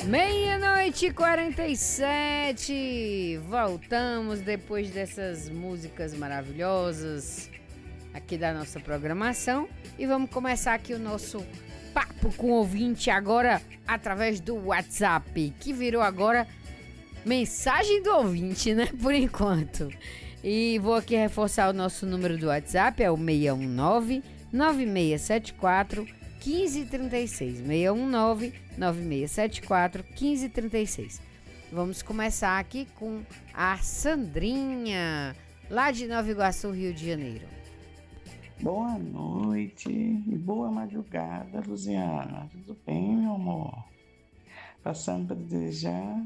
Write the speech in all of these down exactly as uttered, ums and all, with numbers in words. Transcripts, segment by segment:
Meia-noite e quarenta e sete. Voltamos depois dessas músicas maravilhosas aqui da nossa programação e vamos começar aqui o nosso papo com o ouvinte agora através do WhatsApp, que virou agora mensagem do ouvinte, né? Por enquanto. E vou aqui reforçar o nosso número do WhatsApp, é o seis um nove, nove seis sete quatro, um cinco três seis. seis um nove, nove seis sete quatro, um cinco três seis. Vamos começar aqui com a Sandrinha, lá de Nova Iguaçu, Rio de Janeiro. Boa noite e boa madrugada, Luziana. Tudo bem, meu amor? Passando para desejar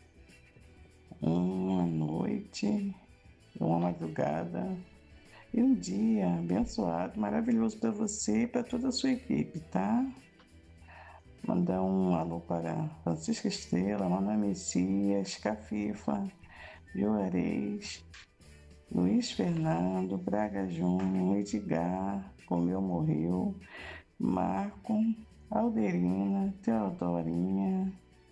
uma noite, uma madrugada e um dia abençoado, maravilhoso para você e para toda a sua equipe, tá? Mandar um alô para Francisca Estrela, Mana Messias, Cafifa, Juarez, Luiz Fernando, Braga Júnior, Edgar, Comeu Morreu, Marco, Alderina, Teodorinha,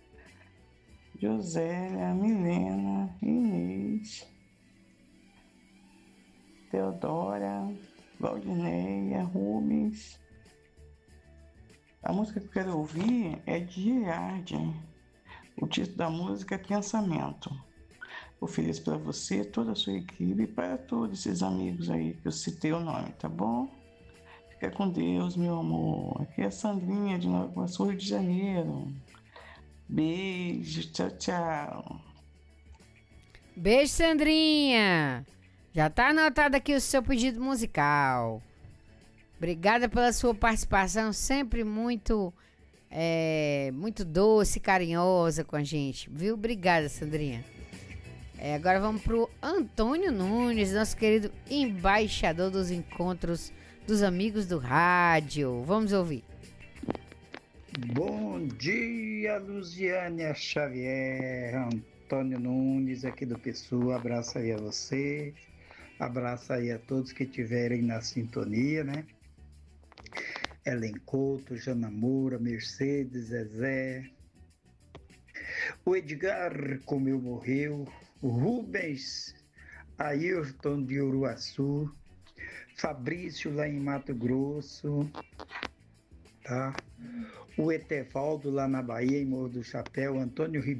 Josélia, Milena, Inês, Teodora, Valdineia, Rubens. A música que eu quero ouvir é de Girardi. O título da música é Pensamento. Ofereço para você, toda a sua equipe e para todos esses amigos aí que eu citei o nome, tá bom? Fica com Deus, meu amor. Aqui é a Sandrinha de Nova Iguaçu, Rio de Janeiro. Beijo, tchau, tchau. Beijo, Sandrinha. Já tá anotado aqui o seu pedido musical. Obrigada pela sua participação, sempre muito, é, muito doce, carinhosa com a gente, viu? Obrigada, Sandrinha. É, agora vamos pro Antônio Nunes, nosso querido embaixador dos encontros dos amigos do rádio. Vamos ouvir. Bom dia, Luziânia Xavier, Antônio Nunes aqui do Pessoa. Abraço aí a você, abraço aí a todos que estiverem na sintonia, né? Ellen Couto, Jana Moura, Mercedes, Zezé, o Edgar Comeu Morreu, o Rubens, Ayrton de Uruaçu, Fabrício lá em Mato Grosso, tá? O Etevaldo lá na Bahia, em Morro do Chapéu, Antônio Ribeiro,